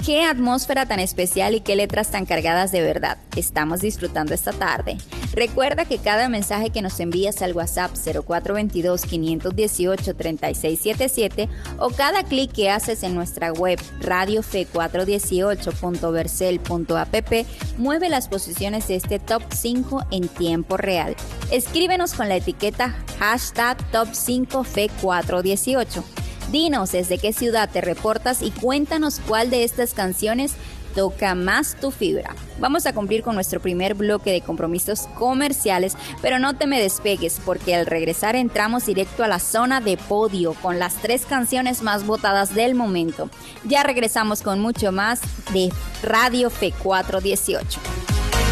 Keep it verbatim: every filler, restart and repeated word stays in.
Qué atmósfera tan especial y qué letras tan cargadas de verdad estamos disfrutando esta tarde. Recuerda que cada mensaje que nos envías al WhatsApp cero cuatro dos dos, cinco uno ocho, tres seis siete siete o cada clic que haces en nuestra web radio fe cuatro dieciocho punto vercel punto app mueve las posiciones de este top cinco en tiempo real. Escríbenos con la etiqueta hashtag top cinco fe cuatro dieciocho. Dinos desde qué ciudad te reportas y cuéntanos cuál de estas canciones toca más tu fibra. Vamos a cumplir con nuestro primer bloque de compromisos comerciales, pero no te me despegues porque al regresar entramos directo a la zona de podio con las tres canciones más votadas del momento. Ya regresamos con mucho más de Radio Fe cuatro dieciocho.